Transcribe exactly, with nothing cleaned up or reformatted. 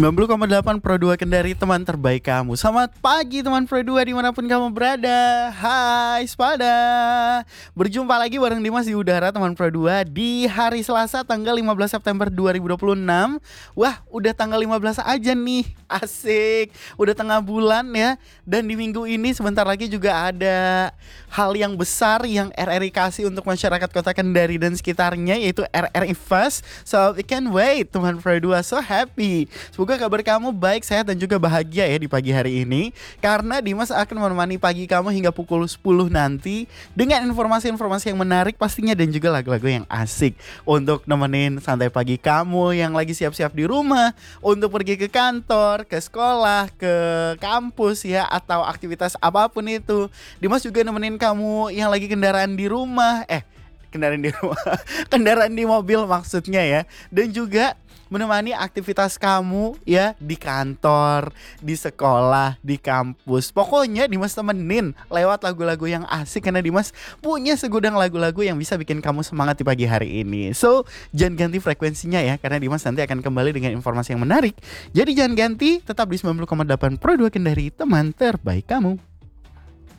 sembilan puluh koma delapan Pro dua Kendari, teman terbaik kamu. Selamat pagi teman Pro dua dimanapun kamu berada. Hai Spada, berjumpa lagi bareng Dimas di udara teman Pro dua di hari Selasa tanggal lima belas September dua ribu dua puluh enam. Wah, udah tanggal lima belas aja nih. Asik, udah tengah bulan ya. Dan di minggu ini sebentar lagi juga ada hal yang besar yang R R I kasih untuk masyarakat kota Kendari dan sekitarnya, yaitu R R I Fest. So we can wait teman Pro dua, so happy. Semoga kabar kamu baik, sehat dan juga bahagia ya di pagi hari ini. Karena Dimas akan menemani pagi kamu hingga pukul sepuluh nanti dengan informasi-informasi yang menarik pastinya dan juga lagu-lagu yang asik untuk nemenin santai pagi kamu yang lagi siap-siap di rumah untuk pergi ke kantor, ke sekolah, ke kampus ya, atau aktivitas apapun itu. Dimas juga nemenin kamu yang lagi kendaraan di rumah, eh kendaraan di rumah, kendaraan di mobil maksudnya ya, dan juga menemani aktivitas kamu ya di kantor, di sekolah, di kampus. Pokoknya Dimas temenin lewat lagu-lagu yang asik karena Dimas punya segudang lagu-lagu yang bisa bikin kamu semangat di pagi hari ini. So, jangan ganti frekuensinya ya, karena Dimas nanti akan kembali dengan informasi yang menarik. Jadi jangan ganti, tetap di sembilan puluh koma delapan Pro dua Kendari, teman terbaik kamu.